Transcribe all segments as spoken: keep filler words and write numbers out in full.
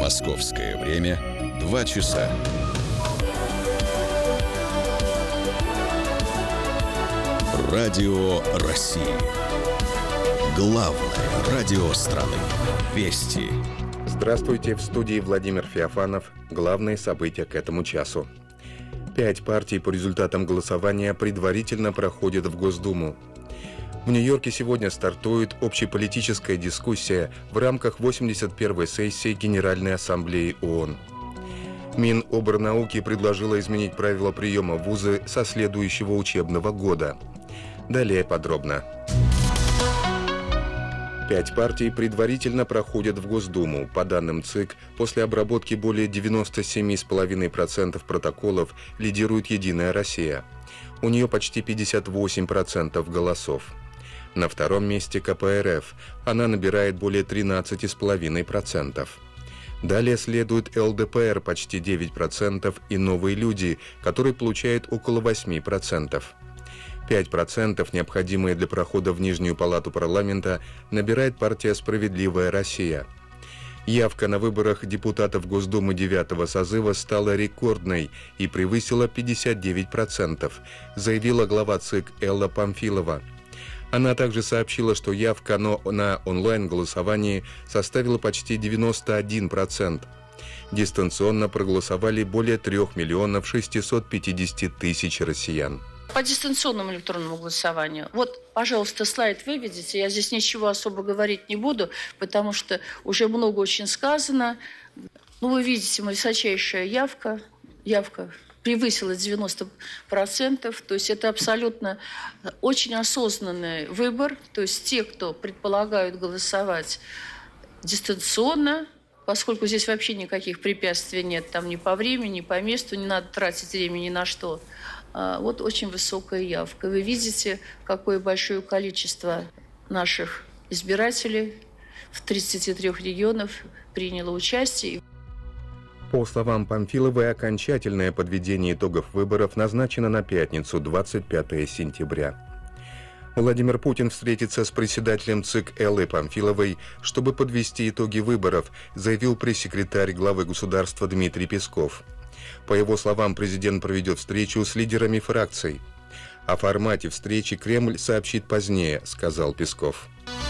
Московское время два часа. Радио России. Главное радио страны. Вести. Здравствуйте, в студии Владимир Феофанов. Главные события к этому часу. Пять партий по результатам голосования предварительно проходят в Госдуму. В Нью-Йорке сегодня стартует общеполитическая дискуссия в рамках восемьдесят первой сессии Генеральной Ассамблеи ООН. Миноборнауки предложила изменить правила приема в вузы со следующего учебного года. Далее подробно. Пять партий предварительно проходят в Госдуму. По данным ЦИК, после обработки более девяносто семь целых пять десятых процента протоколов лидирует «Единая Россия». У нее почти пятьдесят восемь процентов голосов. На втором месте ка пэ эр эф. Она набирает более тринадцать целых пять десятых процента. Далее следует эл дэ пэ эр почти девять процентов и «Новые люди», который получает около восемь процентов. пять процентов, необходимые для прохода в Нижнюю палату парламента, набирает партия «Справедливая Россия». Явка на выборах депутатов Госдумы девятого созыва стала рекордной и превысила пятьдесят девять процентов, заявила глава ЦИК Элла Памфилова. Она также сообщила, что явка на онлайн-голосовании составила почти девяносто один процент. Дистанционно проголосовали более трех миллионов шестисот пятидесяти тысяч россиян. По дистанционному электронному голосованию. Вот, пожалуйста, слайд вы видите. Я здесь ничего особо говорить не буду, потому что уже много очень сказано. Ну, вы видите, высочайшая явка. Явка превысила девяносто процентов. То есть это абсолютно очень осознанный выбор. То есть те, кто предполагают голосовать дистанционно, поскольку здесь вообще никаких препятствий нет, там ни по времени, ни по месту, не надо тратить время ни на что. Вот очень высокая явка. Вы видите, какое большое количество наших избирателей в тридцати трёх регионах приняло участие. По словам Памфиловой, окончательное подведение итогов выборов назначено на пятницу, двадцать пятого сентября. Владимир Путин встретится с председателем ЦИК Эллой Памфиловой, чтобы подвести итоги выборов, заявил пресс-секретарь главы государства Дмитрий Песков. По его словам, президент проведет встречу с лидерами фракций. О формате встречи Кремль сообщит позднее, сказал Песков.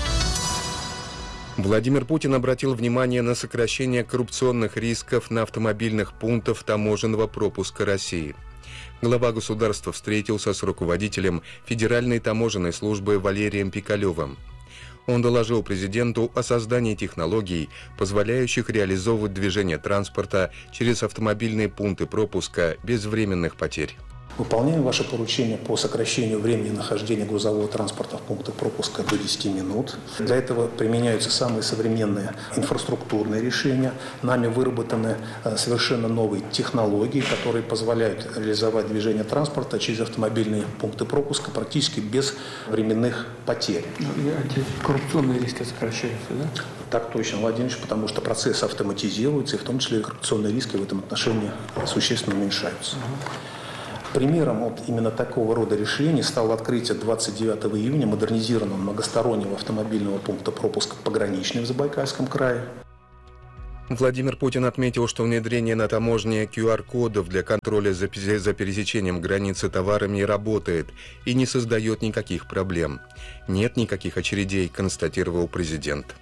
Владимир Путин обратил внимание на сокращение коррупционных рисков на автомобильных пунктах таможенного пропуска России. Глава государства встретился с руководителем Федеральной таможенной службы Валерием Пикалевым. Он доложил президенту о создании технологий, позволяющих реализовывать движение транспорта через автомобильные пункты пропуска без временных потерь. Выполняем ваше поручение по сокращению времени нахождения грузового транспорта в пунктах пропуска до десяти минут. Для этого применяются самые современные инфраструктурные решения. Нами выработаны совершенно новые технологии, которые позволяют реализовать движение транспорта через автомобильные пункты пропуска практически без временных потерь. Эти коррупционные риски сокращаются, да? Так точно, Владимир, потому что процессы автоматизируются, и в том числе коррупционные риски в этом отношении существенно уменьшаются. Примером вот именно такого рода решений стало открытие двадцать девятого июня модернизированного многостороннего автомобильного пункта пропуска «Пограничный» в Забайкальском крае. Владимир Путин отметил, что внедрение на таможне ку ар кодов для контроля за пересечением границы товарами работает и не создает никаких проблем. Нет никаких очередей, констатировал президент.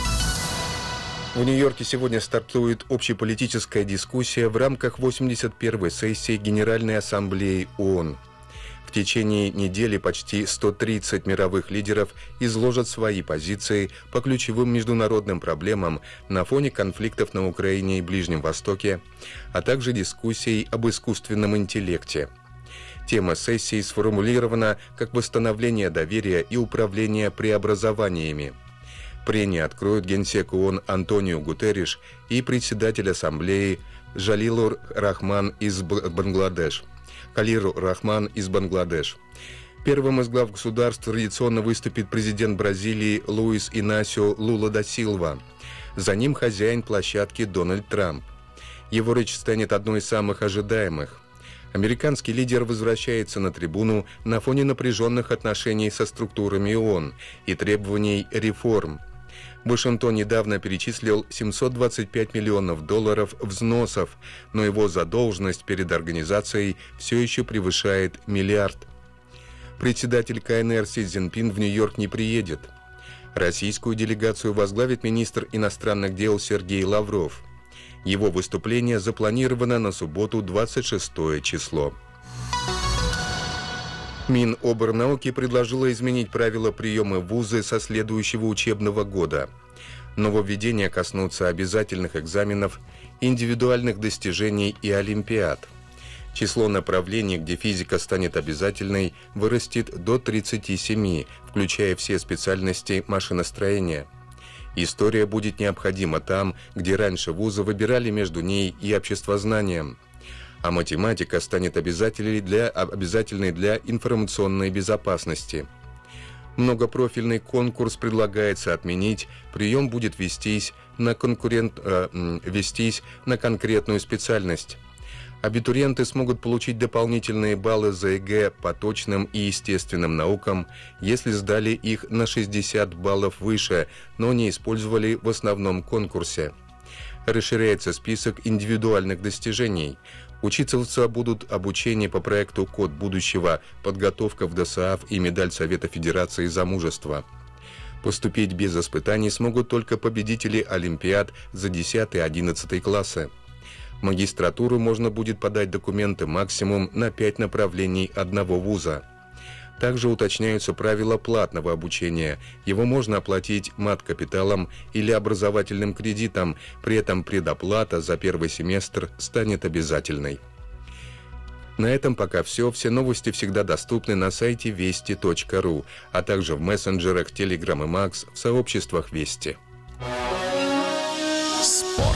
В Нью-Йорке сегодня стартует общеполитическая дискуссия в рамках восемьдесят первой сессии Генеральной Ассамблеи ООН. В течение недели почти сто тридцать мировых лидеров изложат свои позиции по ключевым международным проблемам на фоне конфликтов на Украине и Ближнем Востоке, а также дискуссий об искусственном интеллекте. Тема сессии сформулирована как «Восстановление доверия и управление преобразованиями». Прения откроют генсек ООН Антонио Гутерриш и председатель Ассамблеи Жалилур Рахман из Бангладеш. Халиру Рахман из Бангладеш. Первым из глав государств традиционно выступит президент Бразилии Луис Инасио Лула да Силва. За ним хозяин площадки Дональд Трамп. Его речь станет одной из самых ожидаемых. Американский лидер возвращается на трибуну на фоне напряженных отношений со структурами ООН и требований реформ. Вашингтон недавно перечислил семьсот двадцать пять миллионов долларов взносов, но его задолженность перед организацией все еще превышает миллиард. Председатель ка эн эр Си Цзиньпин в Нью-Йорк не приедет. Российскую делегацию возглавит министр иностранных дел Сергей Лавров. Его выступление запланировано на субботу, двадцать шестое число. Миноборнауки предложила изменить правила приема в вузы со следующего учебного года. Нововведения коснутся обязательных экзаменов, индивидуальных достижений и олимпиад. Число направлений, где физика станет обязательной, вырастет до тридцати семи, включая все специальности машиностроения. История будет необходима там, где раньше вузы выбирали между ней и обществознанием. А математика станет обязательной для, обязательной для информационной безопасности. Многопрофильный конкурс предлагается отменить, прием будет вестись на, конкурент, э, вестись на конкретную специальность. Абитуриенты смогут получить дополнительные баллы за е гэ по точным и естественным наукам, если сдали их на шестьдесят баллов выше, но не использовали в основном конкурсе. Расширяется список индивидуальных достижений. Учиться будут обучение по проекту «Код будущего», подготовка в дэ эс а эф и медаль Совета Федерации за мужество. Поступить без испытаний смогут только победители олимпиад за десятый-одиннадцатый классы. В магистратуру можно будет подать документы максимум на пять направлений одного вуза. Также уточняются правила платного обучения. Его можно оплатить мат-капиталом или образовательным кредитом, при этом предоплата за первый семестр станет обязательной. На этом пока все. Все новости всегда доступны на сайте вести точка ру, а также в мессенджерах Telegram и Макс, в сообществах Вести. Спорт.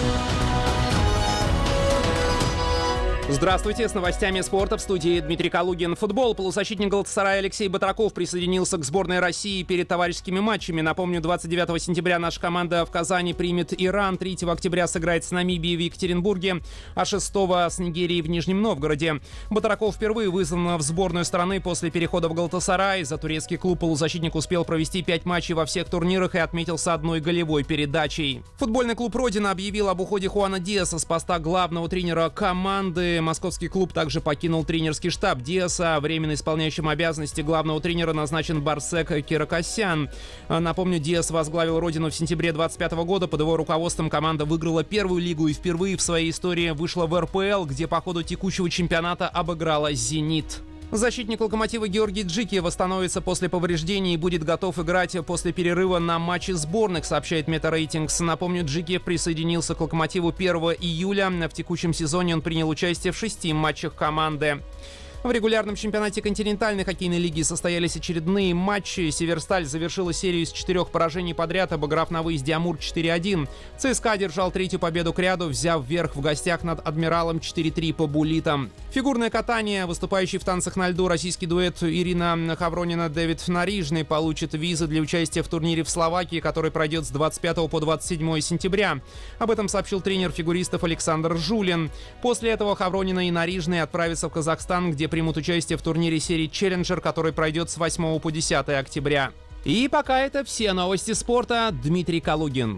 Здравствуйте, с новостями спорта в студии Дмитрий Калугин. Футбол. Полузащитник «Галатасарая» Алексей Батраков присоединился к сборной России перед товарищескими матчами. Напомню, двадцать девятого сентября наша команда в Казани примет Иран, третьего октября сыграет с Намибией в Екатеринбурге, а шестого с Нигерией в Нижнем Новгороде. Батраков впервые вызван в сборную страны после перехода в «Галатасарай». За турецкий клуб полузащитник успел провести пять матчей во всех турнирах и отметился одной голевой передачей. Футбольный клуб «Родина» объявил об уходе Хуана Диаса с поста главного тренера команды. Московский клуб также покинул тренерский штаб Диаса. Временно исполняющим обязанности главного тренера назначен Барсек Киракосян. Напомню, Диас возглавил «Родину» в сентябре двадцать пятого года. Под его руководством команда выиграла первую лигу и впервые в своей истории вышла в эр пэ эл, где по ходу текущего чемпионата обыграла «Зенит». Защитник «Локомотива» Георгий Джики восстановится после повреждений и будет готов играть после перерыва на матчи сборных, сообщает Метарейтингс. Напомню, Джики присоединился к «Локомотиву» первого июля. В текущем сезоне он принял участие в шести матчах команды. В регулярном чемпионате континентальной хоккейной лиги состоялись очередные матчи. «Северсталь» завершила серию из четырех поражений подряд, обыграв на выезде «Амур» четыре один. «ЦСКА» одержал третью победу к ряду, взяв верх в гостях над «Адмиралом» четыре три по буллитам. Фигурное катание. Выступающий в танцах на льду российский дуэт Ирина Хавронина-Дэвид Нарижный получит визы для участия в турнире в Словакии, который пройдет с двадцать пятого по двадцать седьмое сентября. Об этом сообщил тренер фигуристов Александр Жулин. После этого Хавронина и Нарижный отправятся в Казахстан, где примут участие в турнире серии «Челленджер», который пройдет с восьмого по десятое октября. И пока это все новости спорта. Дмитрий Калугин.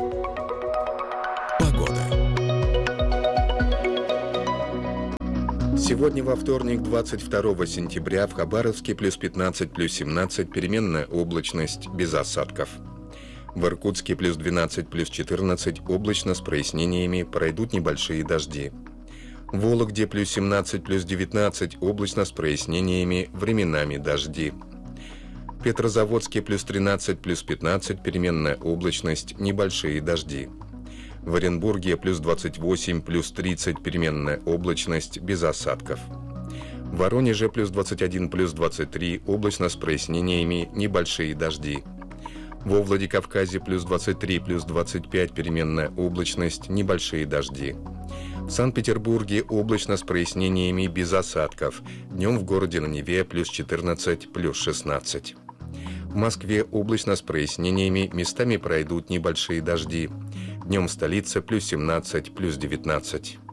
Погода. Сегодня во вторник, двадцать второго сентября, в Хабаровске плюс пятнадцать, плюс семнадцать, переменная облачность, без осадков. В Иркутске плюс двенадцать, плюс четырнадцать, облачно с прояснениями, пройдут небольшие дожди. В Вологде плюс семнадцать, плюс девятнадцать, облачно с прояснениями, временами дожди. В Петрозаводске плюс тринадцать, плюс пятнадцать, переменная облачность, небольшие дожди. В Оренбурге плюс двадцать восемь, плюс тридцать, переменная облачность, без осадков. В Воронеже плюс двадцать один, плюс двадцать три, облачно с прояснениями, небольшие дожди. Во Владикавказе плюс двадцать три, плюс двадцать пять, переменная облачность, небольшие дожди. В Санкт-Петербурге облачно с прояснениями, без осадков. Днем в городе на Неве плюс четырнадцать, плюс шестнадцать. В Москве облачно с прояснениями, местами пройдут небольшие дожди. Днем в столице плюс семнадцать, плюс девятнадцать.